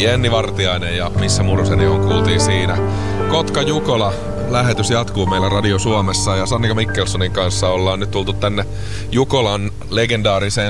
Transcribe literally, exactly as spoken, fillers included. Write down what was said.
Jenni Vartiainen ja Missä Muruseni on, kuultiin siinä. Kotka Jukola lähetys jatkuu meillä Radio Suomessa ja Sannika Mikkelsonin kanssa ollaan nyt tultu tänne Jukolan legendaariseen